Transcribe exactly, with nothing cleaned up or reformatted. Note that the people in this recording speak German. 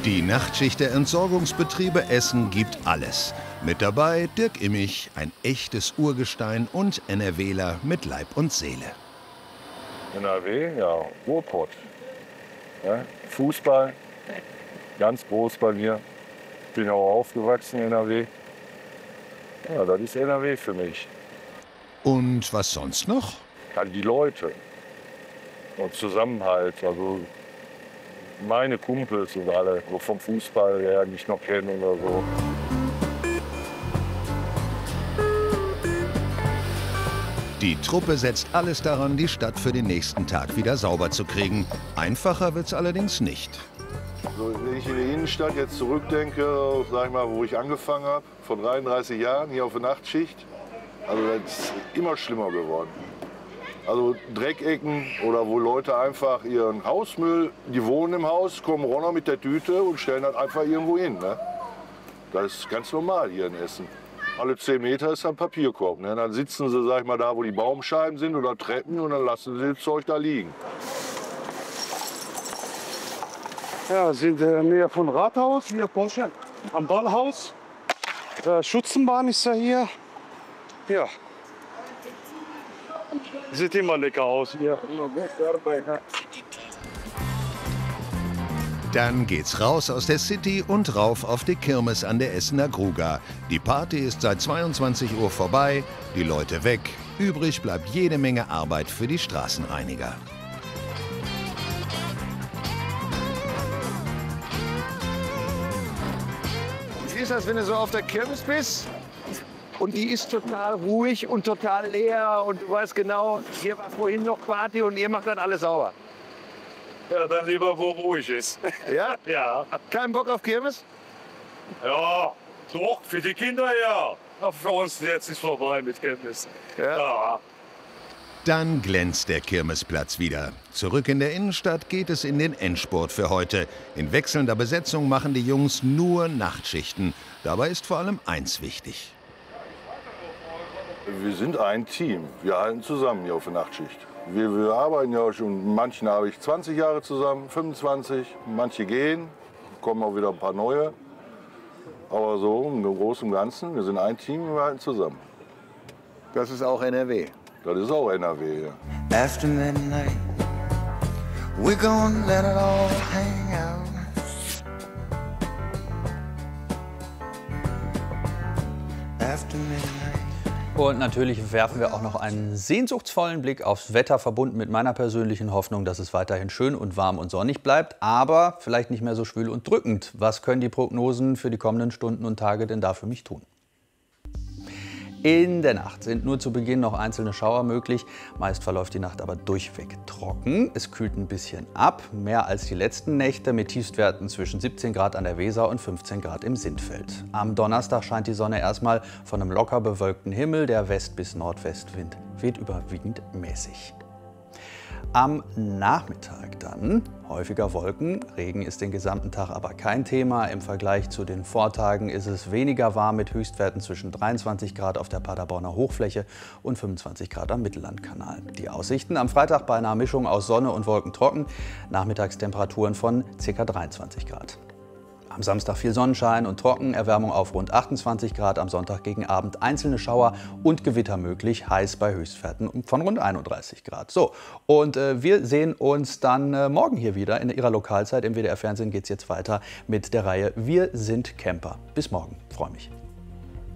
Die Nachtschicht der Entsorgungsbetriebe Essen gibt alles. Mit dabei Dirk Immich, ein echtes Urgestein und NRWler mit Leib und Seele. N R W, ja, Ruhrpott. Ja, Fußball, ganz groß bei mir. Bin auch aufgewachsen in N R W. Ja, das ist N R W für mich. Und was sonst noch? Ja, die Leute und Zusammenhalt. Also meine Kumpels und alle, so vom Fußball her, die ich noch kenne oder so. Die Truppe setzt alles daran, die Stadt für den nächsten Tag wieder sauber zu kriegen. Einfacher wird's allerdings nicht. Also wenn ich in die Innenstadt jetzt zurückdenke, sag ich mal, wo ich angefangen habe, vor dreiunddreißig Jahren hier auf der Nachtschicht, also das ist immer schlimmer geworden. Also Dreckecken oder wo Leute einfach ihren Hausmüll, die wohnen im Haus, kommen runter mit der Tüte und stellen das einfach irgendwo hin. Ne? Das ist ganz normal hier in Essen. Alle zehn Meter ist ein Papierkorb. Ne? Dann sitzen sie, sag ich mal, da, wo die Baumscheiben sind oder Treppen und dann lassen sie das Zeug da liegen. Ja, wir sind in der Nähe von Rathaus, hier Porsche, am Ballhaus. Äh, Schutzenbahn ist ja hier. Ja. Sieht immer lecker aus hier. Dann geht's raus aus der City und rauf auf die Kirmes an der Essener Gruga. Die Party ist seit zweiundzwanzig Uhr vorbei, die Leute weg. Übrig bleibt jede Menge Arbeit für die Straßenreiniger. Wie ist das, wenn du so auf der Kirmes bist? Und die ist total ruhig und total leer und du weißt genau, hier war vorhin noch Party und ihr macht dann alles sauber. Ja, dann lieber, wo ruhig ist. Ja? Ja. Kein Bock auf Kirmes? Ja, doch, für die Kinder ja. Aber für uns jetzt ist vorbei mit Kenntnis. Ja. Ja. Dann glänzt der Kirmesplatz wieder. Zurück in der Innenstadt geht es in den Endspurt für heute. In wechselnder Besetzung machen die Jungs nur Nachtschichten. Dabei ist vor allem eins wichtig. Wir sind ein Team. Wir halten zusammen hier auf der Nachtschicht. Wir, wir arbeiten ja schon, manchen habe ich zwanzig Jahre zusammen, fünfundzwanzig. Manche gehen, kommen auch wieder ein paar neue. Aber so im Großen und Ganzen, wir sind ein Team und wir halten zusammen. Das ist auch N R W. Das ist auch N R W, ja. After midnight, we're gonna let it all hang out. After midnight. Und natürlich werfen wir auch noch einen sehnsuchtsvollen Blick aufs Wetter, verbunden mit meiner persönlichen Hoffnung, dass es weiterhin schön und warm und sonnig bleibt, aber vielleicht nicht mehr so schwül und drückend. Was können die Prognosen für die kommenden Stunden und Tage denn da für mich tun? In der Nacht sind nur zu Beginn noch einzelne Schauer möglich. Meist verläuft die Nacht aber durchweg trocken. Es kühlt ein bisschen ab, mehr als die letzten Nächte, mit Tiefstwerten zwischen siebzehn Grad an der Weser und fünfzehn Grad im Sindfeld. Am Donnerstag scheint die Sonne erstmal von einem locker bewölkten Himmel. Der West- bis Nordwestwind weht überwiegend mäßig. Am Nachmittag dann häufiger Wolken. Regen ist den gesamten Tag aber kein Thema. Im Vergleich zu den Vortagen ist es weniger warm mit Höchstwerten zwischen dreiundzwanzig Grad auf der Paderborner Hochfläche und fünfundzwanzig Grad am Mittellandkanal. Die Aussichten am Freitag bei einer Mischung aus Sonne und Wolken trocken. Nachmittagstemperaturen von ca. dreiundzwanzig Grad. Am Samstag viel Sonnenschein und trocken, Erwärmung auf rund achtundzwanzig Grad, am Sonntag gegen Abend einzelne Schauer und Gewitter möglich, heiß bei Höchstwerten von rund einunddreißig Grad. So, und äh, wir sehen uns dann äh, morgen hier wieder in Ihrer Lokalzeit. Im W D R Fernsehen geht es jetzt weiter mit der Reihe Wir sind Camper. Bis morgen, freue mich.